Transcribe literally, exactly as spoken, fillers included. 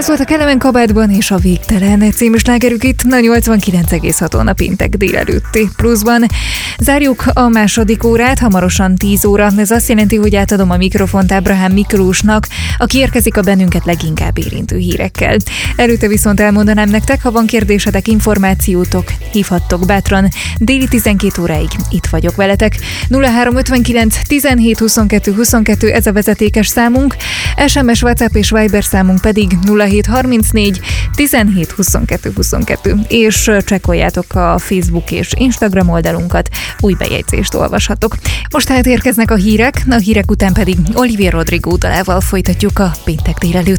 Ez volt a Kelemen kabátban és a Végtelen című slágerük itt a nyolcvankilenc egész haton a péntek délelőtti pluszban. Zárjuk a második órát, hamarosan tíz óra. Ez azt jelenti, hogy átadom a mikrofont Ábrahám Miklósnak, aki érkezik a bennünket leginkább érintő hírekkel. Előtte viszont elmondanám nektek, ha van kérdésetek, információtok, hívhattok bátran. Déli tizenkét óráig itt vagyok veletek. nulla három ötvenkilenc tizenhét huszonkettő huszonkettő ez a vezetékes számunk, es em es, WhatsApp és Viber számunk pedig nulla hét harmincnégy tizenhét huszonkettő huszonkettő, és csekkoljátok a Facebook és Instagram oldalunkat, új bejegyzést olvashatok. Most hát érkeznek a hírek, a hírek után pedig Olivia Rodrigo dalával folytatjuk a péntek délelőtt.